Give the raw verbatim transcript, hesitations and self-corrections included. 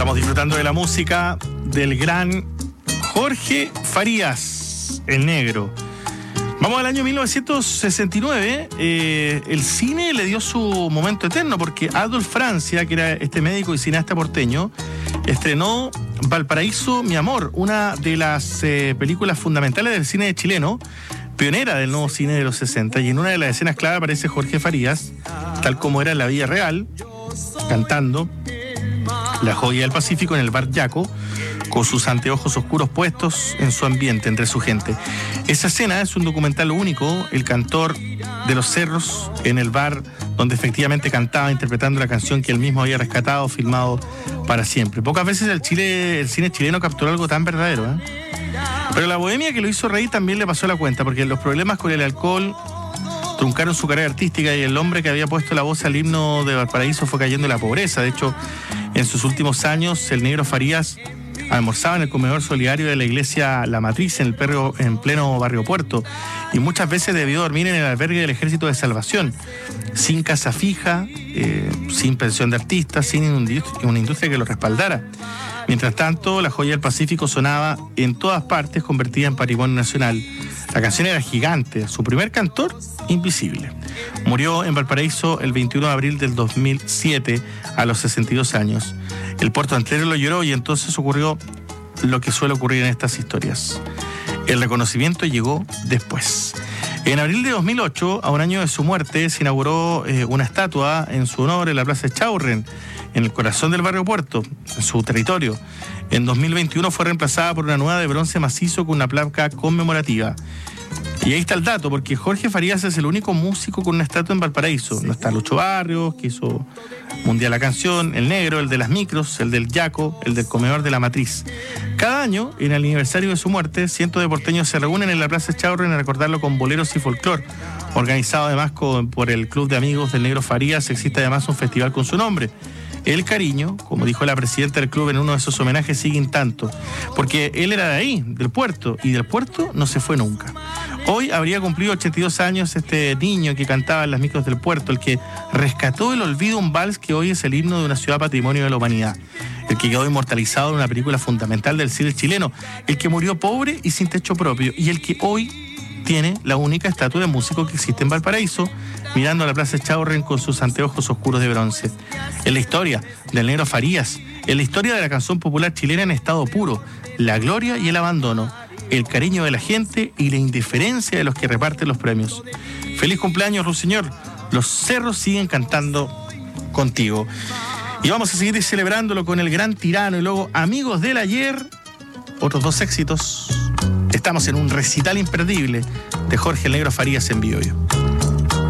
Estamos disfrutando de la música del gran Jorge Farías, el negro. Vamos al año mil novecientos sesenta y nueve. Eh, el cine le dio su momento eterno porque Adolf Francia, que era este médico y cineasta porteño, estrenó Valparaíso, mi amor, una de las eh, películas fundamentales del cine chileno, pionera del nuevo cine de los sesenta, y en una de las escenas clave aparece Jorge Farías, tal como era en la vida real, cantando La joya del Pacífico en el bar Yaco, con sus anteojos oscuros puestos en su ambiente, entre su gente. Esa escena es un documental único, el cantor de los cerros en el bar donde efectivamente cantaba, interpretando la canción que él mismo había rescatado, filmado para siempre. Pocas veces el, Chile, el cine chileno capturó algo tan verdadero, ¿eh? Pero la bohemia que lo hizo reír también le pasó la cuenta, porque los problemas con el alcohol truncaron su carrera artística y el hombre que había puesto la voz al himno de Valparaíso fue cayendo en la pobreza. De hecho, en sus últimos años, el negro Farías almorzaba en el comedor solidario de la iglesia La Matriz, en el perro, en pleno barrio Puerto, y muchas veces debió dormir en el albergue del Ejército de Salvación, sin casa fija, eh, sin pensión de artista, sin una industria que lo respaldara. Mientras tanto, La joya del Pacífico sonaba en todas partes, convertida en patrimonio nacional. La canción era gigante, su primer cantor, invisible. Murió en Valparaíso el veintiuno de abril del dos mil siete, a los sesenta y dos años. El puerto entero lo lloró y entonces ocurrió lo que suele ocurrir en estas historias. El reconocimiento llegó después. En abril de dos mil ocho, a un año de su muerte, se inauguró eh, una estatua en su honor en la Plaza Chaurren, en el corazón del barrio Puerto, en su territorio. En dos mil veintiuno fue reemplazada por una nueva de bronce macizo con una placa conmemorativa. Y ahí está el dato, porque Jorge Farías es el único músico con una estatua en Valparaíso. No está Lucho Barrios, que hizo Mundial la Canción, el negro, el de las micros, el del Yaco, el del comedor de la Matriz. Cada año, en el aniversario de su muerte, cientos de porteños se reúnen en la Plaza Chaurren a recordarlo con boleros y folclor. Organizado además con, por el Club de Amigos del Negro Farías, existe además un festival con su nombre. El cariño, como dijo la presidenta del club en uno de esos homenajes, sigue intacto, porque él era de ahí, del puerto, y del puerto no se fue nunca. Hoy habría cumplido ochenta y dos años este niño que cantaba en las micros del puerto, el que rescató del olvido un vals que hoy es el himno de una ciudad patrimonio de la humanidad, el que quedó inmortalizado en una película fundamental del cine chileno, el que murió pobre y sin techo propio, y el que hoy tiene la única estatua de músico que existe en Valparaíso, mirando a la Plaza Chaurren con sus anteojos oscuros de bronce. Es la historia del negro Farías, es la historia de la canción popular chilena en estado puro, la gloria y el abandono, el cariño de la gente y la indiferencia de los que reparten los premios. Feliz cumpleaños, Ruiseñor. Los cerros siguen cantando contigo. Y vamos a seguir celebrándolo con El Gran Tirano y luego Amigos del Ayer, otros dos éxitos. Estamos en un recital imperdible de Jorge el Negro Farías en Biobío.